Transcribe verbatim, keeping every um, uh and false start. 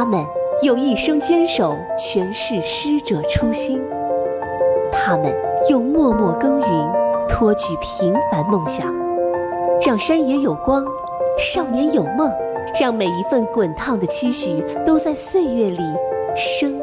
他们又一生坚守诠释师者初心，他们又默默耕耘，托举平凡梦想，让山野有光，少年有梦，让每一份滚烫的期许都在岁月里生